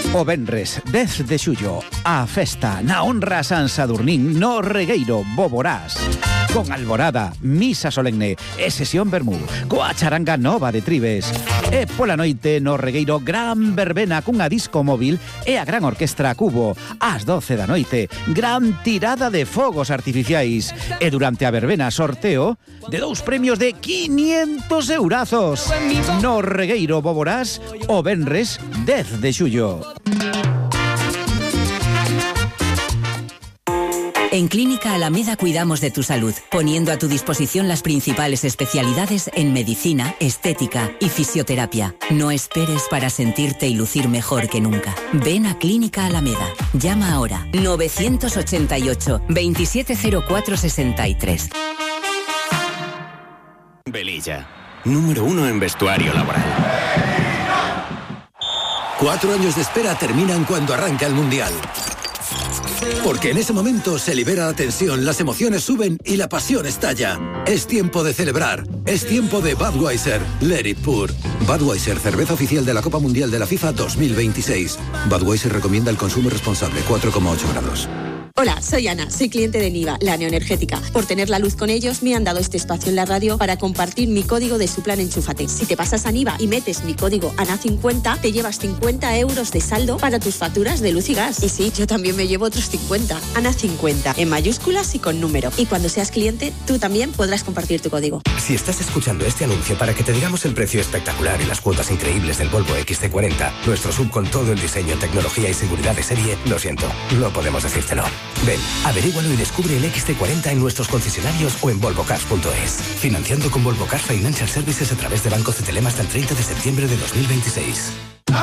O venres 10 de xullo, a festa na honra a San Sadurnín no Regueiro Boborás. Con alborada, misa solemne e sesión vermú, coa charanga nova de Tribes. E pola noite no Regueiro gran verbena cunha disco móvil e a gran orquestra Cubo. Ás 12 da noite, gran tirada de fogos artificiais. E durante a verbena sorteo de 2 premios de 500 eurazos. No Regueiro Boborás, o venres 10 de xullo. En Clínica Alameda cuidamos de tu salud, poniendo a tu disposición las principales especialidades en medicina, estética y fisioterapia. No esperes para sentirte y lucir mejor que nunca. Ven a Clínica Alameda. Llama ahora 988 270463. Velilla, número 1 en vestuario laboral. 4 años de espera terminan cuando arranca el Mundial. Porque en ese momento se libera la tensión, las emociones suben y la pasión estalla. Es tiempo de celebrar. Es tiempo de Budweiser. Let it pour. Budweiser, cerveza oficial de la Copa Mundial de la FIFA 2026. Budweiser recomienda el consumo responsable, 4,8 grados. Hola, soy Ana, soy cliente de Niva, la neoenergética. Por tener la luz con ellos, me han dado este espacio en la radio para compartir mi código de su plan Enchúfate. Si te pasas a Niva y metes mi código ANA50, te llevas 50 euros de saldo para tus facturas de luz y gas. Y sí, yo también me llevo otros 50. ANA50, en mayúsculas y con número. Y cuando seas cliente, tú también podrás compartir tu código. Si estás escuchando este anuncio para que te digamos el precio espectacular y las cuotas increíbles del Volvo XC40, nuestro sub con todo el diseño, tecnología y seguridad de serie, lo siento, no podemos decírtelo. Ven, averígualo y descubre el XC40 en nuestros concesionarios o en volvocars.es. Financiando con Volvo Cars Financial Services a través de Banco CTLM hasta el 30 de septiembre de 2026.